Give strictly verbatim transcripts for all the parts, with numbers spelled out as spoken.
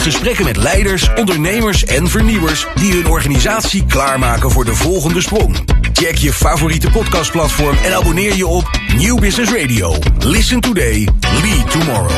Gesprekken met leiders, ondernemers en vernieuwers die hun organisatie klaarmaken voor de volgende sprong. Check je favoriete podcastplatform en abonneer je op Nieuw Business Radio. Listen today, lead tomorrow.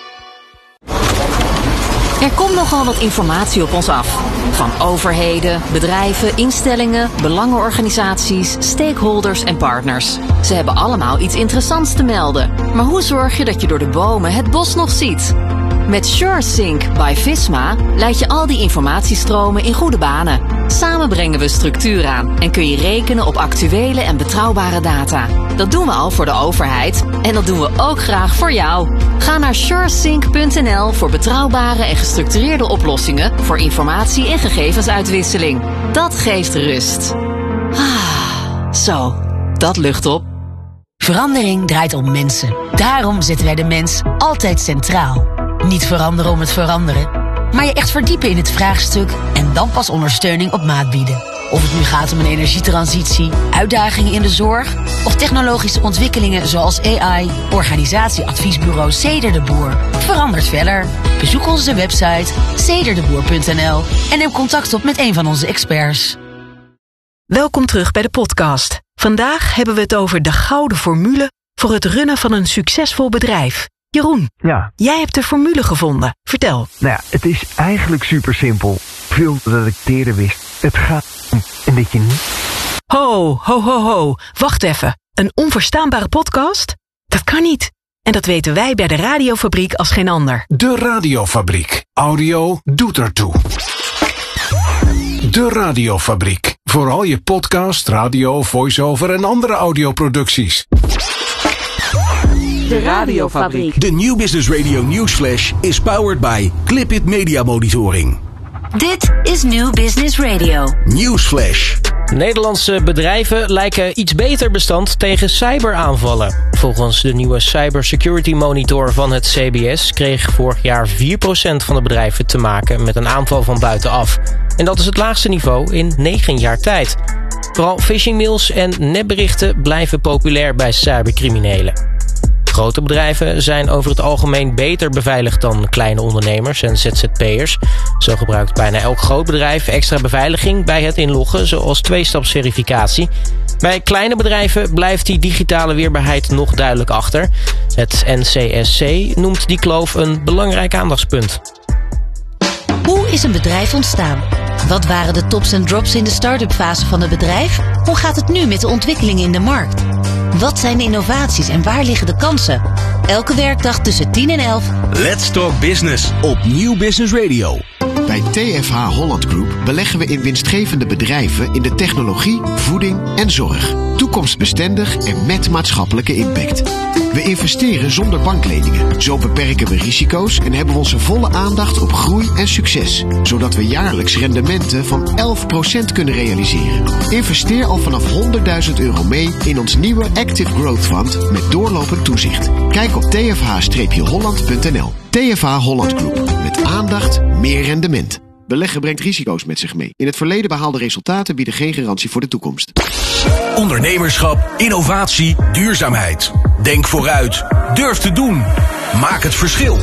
Er komt nogal wat informatie op ons af. Van overheden, bedrijven, instellingen, belangenorganisaties, stakeholders en partners. Ze hebben allemaal iets interessants te melden. Maar hoe zorg je dat je door de bomen het bos nog ziet? Met SureSync by Visma leid je al die informatiestromen in goede banen. Samen brengen we structuur aan en kun je rekenen op actuele en betrouwbare data. Dat doen we al voor de overheid en dat doen we ook graag voor jou. Ga naar suresync punt n l voor betrouwbare en gestructureerde oplossingen voor informatie- en gegevensuitwisseling. Dat geeft rust. Ah, zo, dat lucht op. Verandering draait om mensen. Daarom zetten wij de mens altijd centraal. Niet veranderen om het veranderen, maar je echt verdiepen in het vraagstuk en dan pas ondersteuning op maat bieden. Of het nu gaat om een energietransitie, uitdagingen in de zorg of technologische ontwikkelingen zoals A I, organisatieadviesbureau Ceder de Boer. Verandert verder. Bezoek onze website ceder de boer punt n l en neem contact op met een van onze experts. Welkom terug bij de podcast. Vandaag hebben we het over de gouden formule voor het runnen van een succesvol bedrijf. Jeroen, ja. Jij hebt de formule gevonden. Vertel. Nou ja, het is eigenlijk super simpel. Veel dat ik eerder wist. Het gaat om en dat je niet... Ho, ho, ho, ho. Wacht even. Een onverstaanbare podcast? Dat kan niet. En dat weten wij bij de Radiofabriek als geen ander. De Radiofabriek. Audio doet ertoe. De Radiofabriek. Voor al je podcast, radio, voice-over en andere audioproducties. De Radiofabriek. De Nieuw Business Radio Newsflash is powered by Clipit Media Monitoring. Dit is Nieuw Business Radio. Newsflash. Nederlandse bedrijven lijken iets beter bestand tegen cyberaanvallen. Volgens de nieuwe Cybersecurity Monitor van het C B S kreeg vorig jaar vier procent van de bedrijven te maken met een aanval van buitenaf. En dat is het laagste niveau in negen jaar tijd. Vooral phishingmails en nepberichten blijven populair bij cybercriminelen. Grote bedrijven zijn over het algemeen beter beveiligd dan kleine ondernemers en Z Z P'ers. Zo gebruikt bijna elk groot bedrijf extra beveiliging bij het inloggen, zoals tweestapsverificatie. Bij kleine bedrijven blijft die digitale weerbaarheid nog duidelijk achter. Het N C S C noemt die kloof een belangrijk aandachtspunt. Hoe is een bedrijf ontstaan? Wat waren de tops en drops in de start-up fase van het bedrijf? Hoe gaat het nu met de ontwikkelingen in de markt? Wat zijn de innovaties en waar liggen de kansen? Elke werkdag tussen tien en elf. Let's Talk Business op Nieuw Business Radio. Bij T F H Holland Group beleggen we in winstgevende bedrijven in de technologie, voeding en zorg. Toekomstbestendig en met maatschappelijke impact. We investeren zonder bankleningen. Zo beperken we risico's en hebben we onze volle aandacht op groei en succes. Zodat we jaarlijks rendementen van elf procent kunnen realiseren. Investeer al vanaf honderdduizend euro mee in ons nieuwe Active Growth Fund met doorlopend toezicht. Kijk op t f h holland punt n l. T F H Holland Group. Met aandacht, meer rendement. Beleggen brengt risico's met zich mee. In het verleden behaalde resultaten bieden geen garantie voor de toekomst. Ondernemerschap, innovatie, duurzaamheid. Denk vooruit. Durf te doen. Maak het verschil.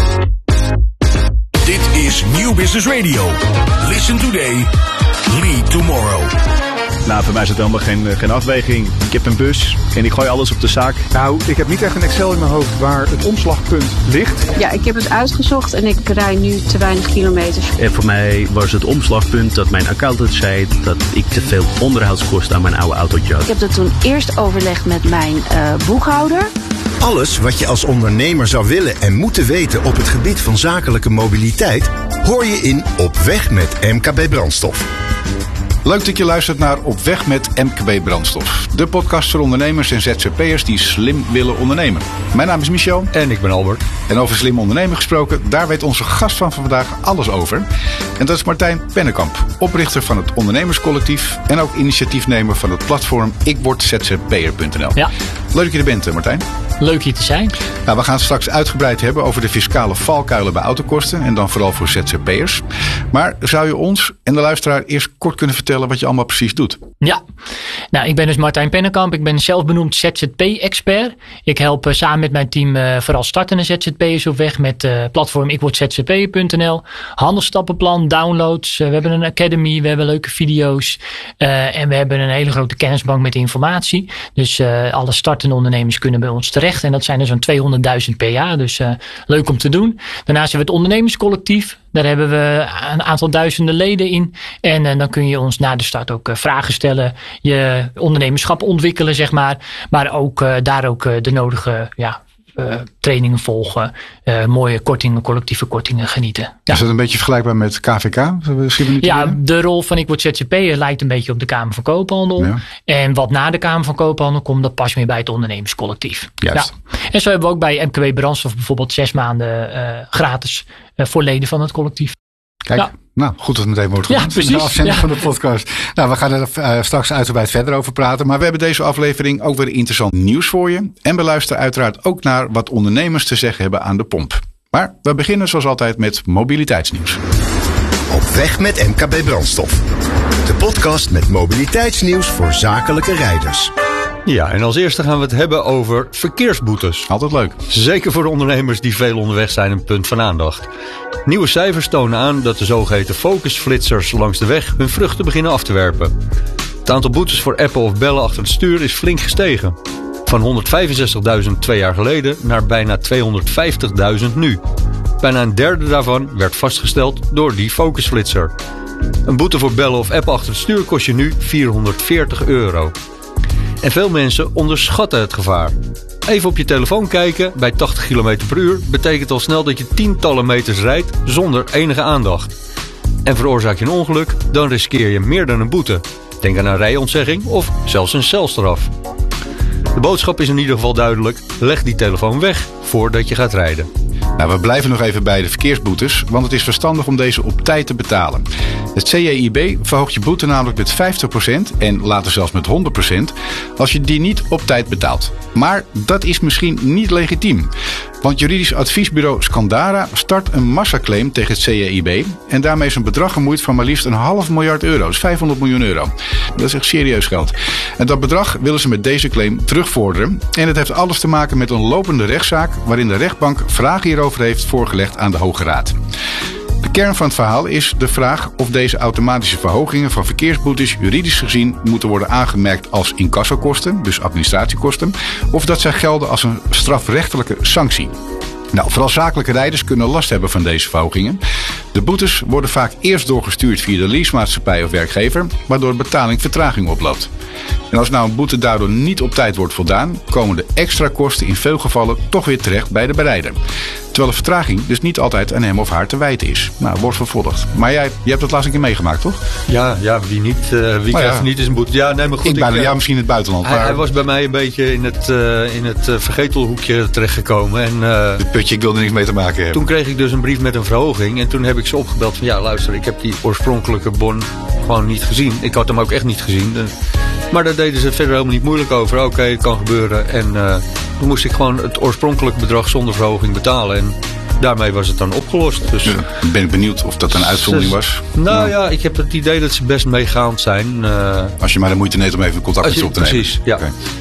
Dit is Nieuw Business Radio. Listen today. Lead tomorrow. Nou, voor mij is het helemaal geen, geen afweging. Ik heb een bus en ik gooi alles op de zaak. Nou, ik heb niet echt een Excel in mijn hoofd waar het omslagpunt ligt. Ja, ik heb het uitgezocht en ik rij nu te weinig kilometers. En voor mij was het omslagpunt dat mijn accountant zei dat ik te veel onderhoudskosten aan mijn oude autootje had. Ik heb dat toen eerst overlegd met mijn uh, boekhouder. Alles wat je als ondernemer zou willen en moeten weten op het gebied van zakelijke mobiliteit hoor je in Op Weg met M K B Brandstof. Leuk dat je luistert naar Op Weg met M K B Brandstof. De podcast voor ondernemers en Z Z P'ers die slim willen ondernemen. Mijn naam is Michel. En ik ben Albert. En over slim ondernemen gesproken, daar weet onze gast van vandaag alles over. En dat is Martijn Pennekamp, oprichter van het ondernemerscollectief en ook initiatiefnemer van het platform ik word z z p'er punt n l. Ja. Leuk dat je er bent, Martijn. leuk hier te zijn. Nou, we gaan het straks uitgebreid hebben over de fiscale valkuilen bij autokosten. En dan vooral voor Z Z P'ers. Maar zou je ons en de luisteraar eerst kort kunnen vertellen wat je allemaal precies doet? Ja, nou ik ben dus Martijn Pennekamp. Ik ben zelfbenoemd Z Z P-expert. Ik help uh, samen met mijn team uh, vooral startende Z Z P'ers op weg met uh, platform ik word Z Z P'er punt n l. Handelsstappenplan, downloads. Uh, we hebben een academy, we hebben leuke video's. Uh, en we hebben een hele grote kennisbank met informatie. Dus uh, alle startende ondernemers kunnen bij ons terecht. En dat zijn er zo'n tweehonderdduizend per jaar. Dus uh, leuk om te doen. Daarnaast hebben we het ondernemerscollectief. Daar hebben we een aantal duizenden leden in. En uh, dan kun je ons na de start ook uh, vragen stellen. Je ondernemerschap ontwikkelen, zeg maar. Maar ook uh, daar ook uh, de nodige ja, uh, trainingen volgen. Uh, mooie kortingen, collectieve kortingen genieten. Ja. Is dat een beetje vergelijkbaar met K V K? Ja, de rol van ik word Z Z P'er lijkt een beetje op de Kamer van Koophandel. Ja. En wat na de Kamer van Koophandel komt, dat past meer bij het ondernemerscollectief. Juist. Ja. En zo hebben we ook bij M K B Brandstof bijvoorbeeld zes maanden uh, gratis uh, voor leden van het collectief. Kijk, ja. Nou, goed dat het meteen wordt gedaan. Ja, precies. De afzending ja. van de podcast. Nou, we gaan er uh, straks uitgebreid verder over praten. Maar we hebben deze aflevering ook weer interessant nieuws voor je. En we luisteren uiteraard ook naar wat ondernemers te zeggen hebben aan de pomp. Maar we beginnen zoals altijd met mobiliteitsnieuws. Op weg met M K B Brandstof. De podcast met mobiliteitsnieuws voor zakelijke rijders. Ja, en als eerste gaan we het hebben over verkeersboetes. Altijd leuk. Zeker voor de ondernemers die veel onderweg zijn een punt van aandacht. Nieuwe cijfers tonen aan dat de zogeheten focusflitsers langs de weg hun vruchten beginnen af te werpen. Het aantal boetes voor appen of bellen achter het stuur is flink gestegen. Van honderdvijfenzestigduizend twee jaar geleden naar bijna tweehonderdvijftigduizend nu. Bijna een derde daarvan werd vastgesteld door die focusflitser. Een boete voor bellen of appen achter het stuur kost je nu vierhonderdveertig euro. En veel mensen onderschatten het gevaar. Even op je telefoon kijken bij tachtig kilometer per uur betekent al snel dat je tientallen meters rijdt zonder enige aandacht. En veroorzaak je een ongeluk, dan riskeer je meer dan een boete. Denk aan een rijontzegging of zelfs een celstraf. De boodschap is in ieder geval duidelijk: leg die telefoon weg voordat je gaat rijden. Nou, we blijven nog even bij de verkeersboetes, want het is verstandig om deze op tijd te betalen. Het C J I B verhoogt je boete namelijk met vijftig procent en later zelfs met honderd procent als je die niet op tijd betaalt. Maar dat is misschien niet legitiem. Want juridisch adviesbureau Scandara start een massaclaim tegen het C J I B. En daarmee is een bedrag gemoeid van maar liefst een half miljard euro. Dus vijfhonderd miljoen euro. Dat is echt serieus geld. En dat bedrag willen ze met deze claim terugvorderen. En het heeft alles te maken met een lopende rechtszaak waarin de rechtbank vragen hierover heeft voorgelegd aan de Hoge Raad. De kern van het verhaal is de vraag of deze automatische verhogingen van verkeersboetes juridisch gezien moeten worden aangemerkt als incassokosten, dus administratiekosten, of dat zij gelden als een strafrechtelijke sanctie. Nou, vooral zakelijke rijders kunnen last hebben van deze verhogingen. De boetes worden vaak eerst doorgestuurd via de leasemaatschappij of werkgever, waardoor de betaling vertraging oploopt. En als nou een boete daardoor niet op tijd wordt voldaan, komen de extra kosten in veel gevallen toch weer terecht bij de berijder. Terwijl de vertraging dus niet altijd aan hem of haar te wijten is. Nou, wordt vervolgd. Maar jij, jij hebt dat laatst een keer meegemaakt, toch? Ja, ja wie niet? Uh, wie krijgt ja. niet eens een boete? Ja, nee, maar goed. Ik ben, ik, ja, misschien in het buitenland. Hij, maar... hij was bij mij een beetje in het, uh, in het uh, vergetelhoekje terechtgekomen. En, uh, de putje, ik wilde niks mee te maken hebben. Toen kreeg ik dus een brief met een verhoging. En toen heb ik ze opgebeld van ja, luister, ik heb die oorspronkelijke bon gewoon niet gezien. Ik had hem ook echt niet gezien. Uh, maar daar deden ze verder helemaal niet moeilijk over. Oké, okay, het kan gebeuren. En uh, toen moest ik gewoon het oorspronkelijke bedrag zonder verhoging betalen. En daarmee was het dan opgelost. Dus ja, ben ik benieuwd of dat een uitzondering was. Nou ja, ik heb het idee dat ze best meegaand zijn. Uh, Als je maar de moeite neemt om even contact met ze op te nemen. Precies, ja.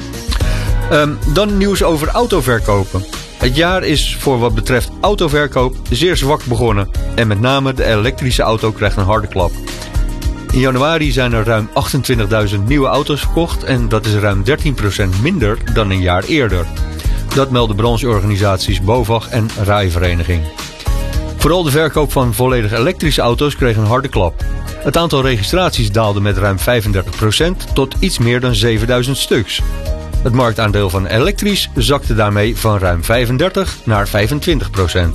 Okay. Um, dan nieuws over autoverkopen. Het jaar is voor wat betreft autoverkoop zeer zwak begonnen. En met name de elektrische auto krijgt een harde klap. In januari zijn er ruim achtentwintigduizend nieuwe auto's verkocht. En dat is ruim dertien procent minder dan een jaar eerder. Dat melden brancheorganisaties BOVAG en Rijvereniging. Vooral de verkoop van volledig elektrische auto's kreeg een harde klap. Het aantal registraties daalde met ruim vijfendertig procent tot iets meer dan zevenduizend stuks. Het marktaandeel van elektrisch zakte daarmee van ruim vijfendertig naar vijfentwintig procent.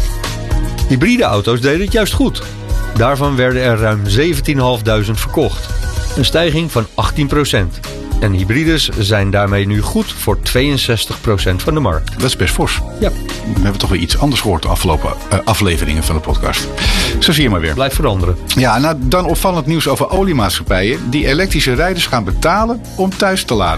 Hybride auto's deden het juist goed. Daarvan werden er ruim zeventienduizend verkocht. Een stijging van achttien procent. En hybrides zijn daarmee nu goed voor tweeënzestig procent van de markt. Dat is best fors. Ja. We hebben toch weer iets anders gehoord de afgelopen uh, afleveringen van de podcast. Zo zie je maar weer. Blijft veranderen. Ja, nou dan opvallend nieuws over oliemaatschappijen die elektrische rijders gaan betalen om thuis te laden.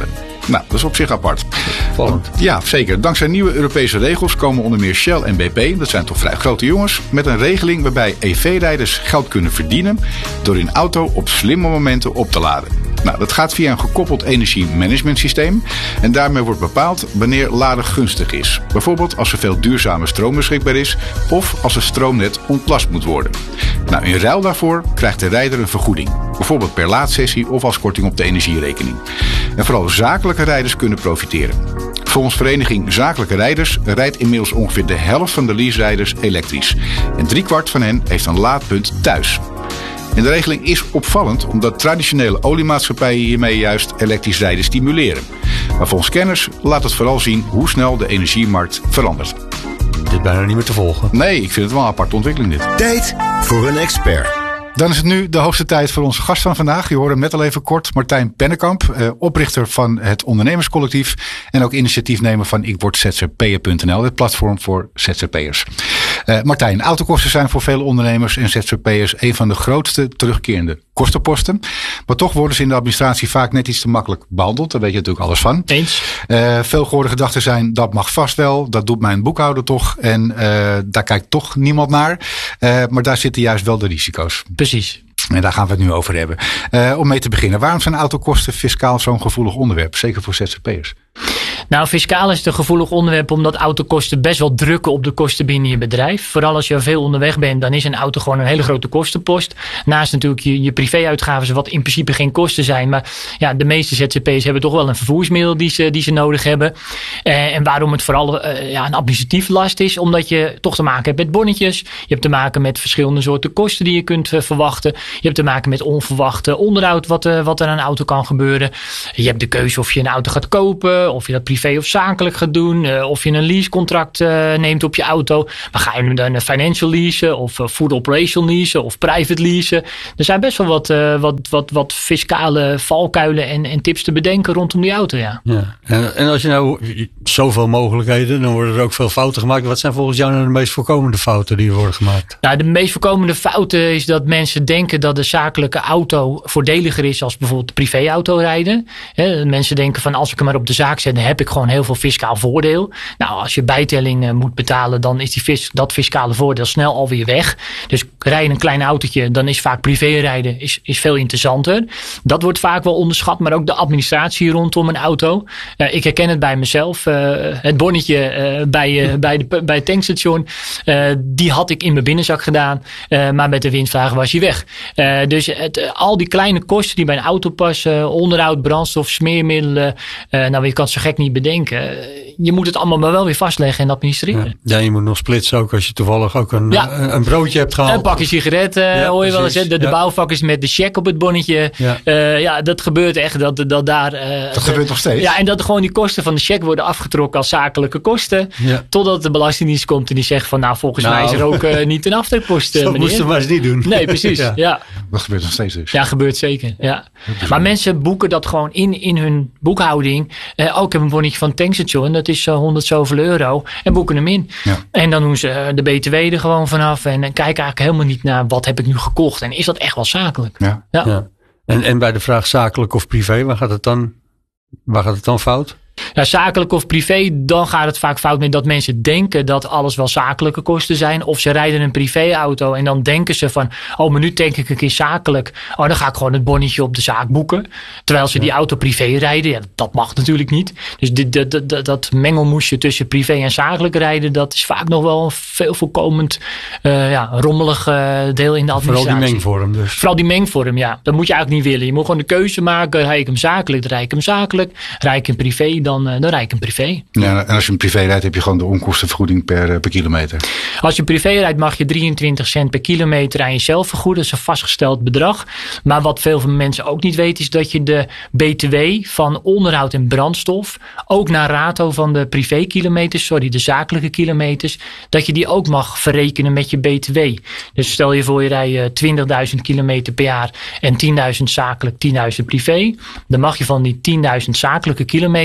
Nou, dat is op zich apart. Vallend. Ja, zeker. Dankzij nieuwe Europese regels komen onder meer Shell en B P, dat zijn toch vrij grote jongens, met een regeling waarbij E V-rijders geld kunnen verdienen door hun auto op slimme momenten op te laden. Nou, dat gaat via een gekoppeld energiemanagementsysteem en daarmee wordt bepaald wanneer laden gunstig is. Bijvoorbeeld als er veel duurzame stroom beschikbaar is of als het stroomnet ontlast moet worden. Nou, in ruil daarvoor krijgt de rijder een vergoeding. Bijvoorbeeld per laadsessie of als korting op de energierekening. En vooral zakelijke rijders kunnen profiteren. Volgens vereniging Zakelijke Rijders rijdt inmiddels ongeveer de helft van de leaserijders elektrisch. En driekwart van hen heeft een laadpunt thuis. En de regeling is opvallend omdat traditionele oliemaatschappijen hiermee juist elektrisch rijden stimuleren. Maar volgens kenners laat het vooral zien hoe snel de energiemarkt verandert. Dit is bijna niet meer te volgen. Nee, ik vind het wel een aparte ontwikkeling dit. Tijd voor een expert. Dan is het nu de hoogste tijd voor onze gast van vandaag. Je hoorde hem net al even kort. Martijn Pennekamp, eh, oprichter van het ondernemerscollectief. En ook initiatiefnemer van ik word Z Z P'er punt n l. Het platform voor Z Z P'ers. Uh, Martijn, autokosten zijn voor veel ondernemers en Z Z P'ers een van de grootste terugkerende kostenposten. Maar toch worden ze in de administratie vaak net iets te makkelijk behandeld. Daar weet je natuurlijk alles van. Eens. Uh, veel gehoorde gedachten zijn, dat mag vast wel. Dat doet mijn boekhouder toch. En uh, daar kijkt toch niemand naar. Uh, maar daar zitten juist wel de risico's. Precies. En daar gaan we het nu over hebben. Uh, om mee te beginnen. Waarom zijn autokosten fiscaal zo'n gevoelig onderwerp? Zeker voor Z Z P'ers. Nou, fiscaal is het een gevoelig onderwerp omdat autokosten best wel drukken op de kosten binnen je bedrijf. Vooral als je veel onderweg bent, dan is een auto gewoon een hele grote kostenpost. Naast natuurlijk je, je privéuitgaven, wat in principe geen kosten zijn. Maar ja, de meeste Z Z P'ers hebben toch wel een vervoersmiddel die ze, die ze nodig hebben. Uh, en waarom het vooral uh, ja, een administratief last is, omdat je toch te maken hebt met bonnetjes. Je hebt te maken met verschillende soorten kosten die je kunt uh, verwachten. Je hebt te maken met onverwachte onderhoud wat, uh, wat er aan een auto kan gebeuren. Je hebt de keuze of je een auto gaat kopen, of je dat privé of zakelijk gaat doen, uh, of je een leasecontract uh, neemt op je auto. Maar ga je nu dan een financial leasen of uh, food operation leasen of private leasen? Er zijn best wel wat, uh, wat, wat, wat fiscale valkuilen en, en tips te bedenken rondom die auto, ja. ja. En, en als je nou zoveel mogelijkheden, dan worden er ook veel fouten gemaakt. Wat zijn volgens jou nou de meest voorkomende fouten die er worden gemaakt? Nou, de meest voorkomende fouten is dat mensen denken dat de zakelijke auto voordeliger is als bijvoorbeeld de privéauto rijden. He, mensen denken van als ik hem maar op de zaak zet, dan heb ik gewoon heel veel fiscaal voordeel. Nou, als je bijtelling uh, moet betalen, dan is die vis, dat fiscale voordeel snel alweer weg. Dus rij je een klein autootje, dan is vaak privérijden is, is veel interessanter. Dat wordt vaak wel onderschat, maar ook de administratie rondom een auto. Uh, ik herken het bij mezelf. Uh, het bonnetje uh, bij, uh, bij, de, bij het tankstation, uh, die had ik in mijn binnenzak gedaan. Uh, maar met de windvlaag was hij weg. Uh, dus het, uh, al die kleine kosten die bij een auto passen, onderhoud, brandstof, smeermiddelen. Uh, nou, je kan het zo gek niet bedenken. Je moet het allemaal maar wel weer vastleggen en administreren. Ja, ja, je moet nog splitsen ook als je toevallig ook een, ja. een, een broodje hebt gehaald. Een pakje sigaretten, ja, hoor je wel eens. De, de ja. bouwvakkers met de cheque op het bonnetje. Ja, uh, ja dat gebeurt echt. Dat, dat, daar, uh, dat de, gebeurt nog steeds? Ja, en dat gewoon die kosten van de cheque worden afgetrokken als zakelijke kosten. Ja. Totdat de Belastingdienst komt en die zegt van nou, volgens nou, mij is er ook uh, niet een aftrekpost. Zo moesten we maar eens niet doen. Nee, precies. ja. Ja. Dat gebeurt nog steeds dus. Ja, gebeurt zeker. Ja. Maar mensen boeken dat gewoon in, in hun boekhouding. Uh, ook heb een bonnetje van het tankstation. Dat is uh, honderd zoveel euro. En boeken hem in. Ja. En dan doen ze uh, de B T W er gewoon vanaf. En, en kijken eigenlijk helemaal niet naar wat heb ik nu gekocht. En is dat echt wel zakelijk? Ja. Ja. Ja. En, en bij de vraag zakelijk of privé, waar gaat het dan, waar gaat het dan fout? Ja, zakelijk of privé, dan gaat het vaak fout met dat mensen denken dat alles wel zakelijke kosten zijn. Of ze rijden een privéauto en dan denken ze van, oh, maar nu denk ik een keer zakelijk. Oh, dan ga ik gewoon het bonnetje op de zaak boeken. Terwijl ze die auto privé rijden, ja, dat mag natuurlijk niet. Dus dit, dat, dat, dat mengelmoesje tussen privé en zakelijk rijden, dat is vaak nog wel een veel voorkomend uh, ja, rommelig uh, deel in de administratie. Vooral die mengvorm dus. Vooral die mengvorm, ja. Dat moet je eigenlijk niet willen. Je moet gewoon de keuze maken, rijd ik hem zakelijk, dan rijd ik hem zakelijk. Rijd ik hem privé, dan, dan rijd ik hem privé. Ja, en als je hem privé rijdt, heb je gewoon de onkostenvergoeding per, per kilometer. Als je privé rijdt, mag je drieëntwintig cent per kilometer aan jezelf vergoeden. Dat is een vastgesteld bedrag. Maar wat veel van mensen ook niet weten, is dat je de B T W van onderhoud en brandstof, ook naar rato van de privékilometers, sorry, de zakelijke kilometers, dat je die ook mag verrekenen met je B T W. Dus stel je voor je rijdt twintigduizend kilometer per jaar en tienduizend zakelijk, tienduizend privé. Dan mag je van die tienduizend zakelijke kilometers, dus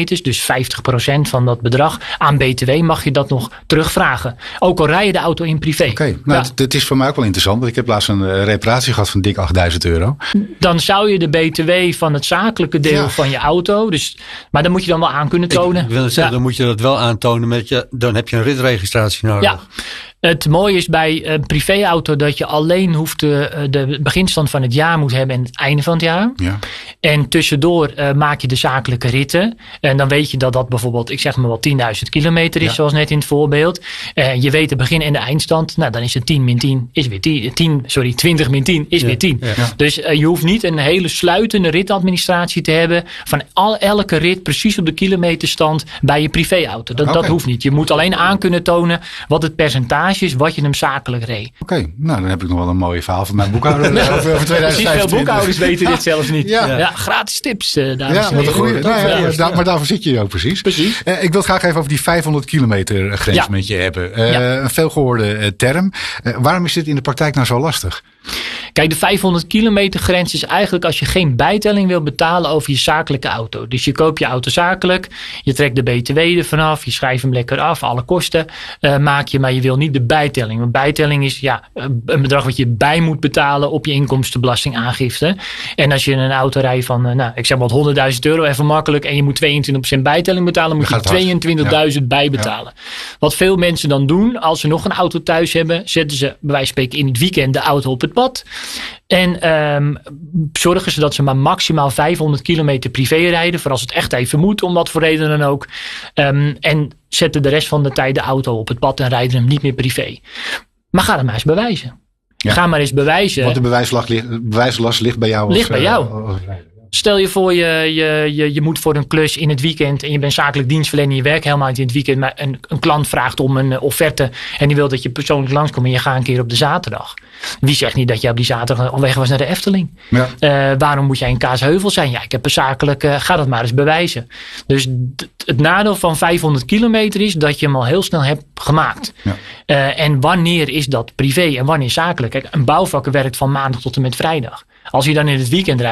vijftig procent van dat bedrag. Aan B T W mag je dat nog terugvragen. Ook al rij je de auto in privé. Oké, okay, nou, ja. het is voor mij ook wel interessant. Want ik heb laatst een uh, reparatie gehad van dik achtduizend euro. Dan zou je de B T W van het zakelijke deel ja. van je auto. Dus, maar dan moet je dan wel aan kunnen tonen. Ik wil het zeggen, ja. dan moet je dat wel aantonen. Met je, dan heb je een ritregistratie nodig. Ja. Het mooie is bij een privéauto dat je alleen hoeft de, de beginstand van het jaar moet hebben en het einde van het jaar. Ja. En tussendoor uh, maak je de zakelijke ritten. En dan weet je dat dat bijvoorbeeld, ik zeg maar wel tienduizend kilometer is, ja. zoals net in het voorbeeld. Uh, je weet de begin- en de eindstand. Nou, dan is het tien min tien is weer tien. tien sorry, twintig min tien is ja. weer tien. Ja. Dus uh, je hoeft niet een hele sluitende ritadministratie te hebben van al, elke rit precies op de kilometerstand bij je privéauto. Dat, okay. dat hoeft niet. Je moet alleen aan kunnen tonen wat het percentage is wat je hem zakelijk reed. Oké, okay, nou dan heb ik nog wel een mooie verhaal van mijn boekhouder. ja, over tweeduizend vijfentwintig. Precies, veel boekhouders weten dit zelfs niet. Ja, ja. ja gratis tips, uh, dames ja, en heren. Goeie, nou, ja, ja, ja, maar daarvoor zit je ook precies. precies. Uh, ik wil het graag even over die vijfhonderd kilometer grens ja. met je hebben. Uh, ja. Een veelgehoorde uh, term. Uh, waarom is dit in de praktijk nou zo lastig? Kijk, de vijfhonderd kilometer grens is eigenlijk als je geen bijtelling wil betalen over je zakelijke auto. Dus je koopt je auto zakelijk, je trekt de B T W er vanaf, je schrijft hem lekker af, alle kosten uh, maak je, maar je wil niet de bijtelling. Want bijtelling is ja, een bedrag wat je bij moet betalen op je inkomstenbelastingaangifte. En als je een auto rijdt van, uh, nou, ik zeg maar honderdduizend euro, even makkelijk, en je moet tweeëntwintig procent bijtelling betalen, moet je tweeëntwintigduizend ja. bijbetalen. Ja. Wat veel mensen dan doen, als ze nog een auto thuis hebben, zetten ze bij wijze van spreken in het weekend de auto op het pad. En um, zorgen ze dat ze maar maximaal vijfhonderd kilometer privé rijden. Voor als het echt even moet, om wat voor reden dan ook. Um, en zetten de rest van de tijd de auto op het pad en rijden hem niet meer privé. Maar ga het maar eens bewijzen. Ja. Ga maar eens bewijzen. Want de bewijslast ligt, bewijslast ligt bij jou. Ligt als, bij jou. Uh, als Stel je voor, je, je, je, je moet voor een klus in het weekend en je bent zakelijk dienstverlener en je werkt helemaal niet in het weekend, maar een, een klant vraagt om een offerte en die wil dat je persoonlijk langskomt en je gaat een keer op de zaterdag. Wie zegt niet dat je op die zaterdag op weg was naar de Efteling? Ja. Uh, waarom moet jij in Kaasheuvel zijn? Ja, ik heb een zakelijk, uh, ga dat maar eens bewijzen. Dus d- het nadeel van vijfhonderd kilometer is dat je hem al heel snel hebt gemaakt. Ja. Uh, en wanneer is dat privé en wanneer zakelijk? Kijk, een bouwvakker werkt van maandag tot en met vrijdag. Als je dan in het weekend rijdt,